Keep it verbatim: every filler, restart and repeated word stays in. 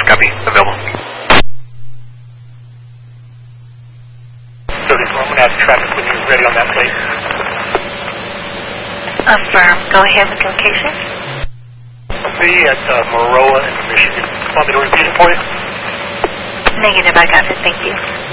Copy. Available. thirty-four, I'm going to add traffic when you're ready on that plate. Affirm. Go ahead with location. I'll be at uh, Maroa in Michigan. Want me to repeat it for you? Negative. I got it. Thank you.